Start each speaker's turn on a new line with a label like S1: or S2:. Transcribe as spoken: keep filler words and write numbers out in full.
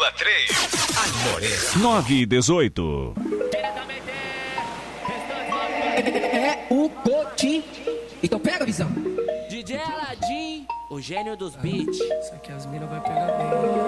S1: vírgula três. Amores.
S2: nove e dezoito.
S3: É o Coti. Então pega a visão.
S4: D J Aladim, o gênio dos beats.
S3: Isso aqui as minas vai pegar bem.